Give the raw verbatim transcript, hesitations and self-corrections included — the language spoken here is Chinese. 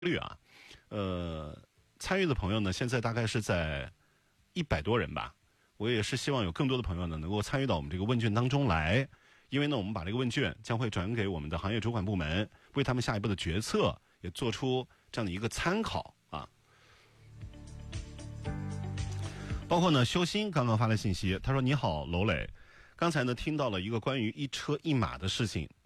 率啊，呃，参与的朋友呢，现在大概是在一百多人吧。我也是希望有更多的朋友呢，能够参与到我们这个问卷当中来，因为呢，我们把这个问卷将会转给我们的行业主管部门，为他们下一步的决策也做出这样的一个参考啊。包括呢，修心刚刚发来信息，他说：“你好，娄磊，刚才呢听到了一个关于一车一码的事情，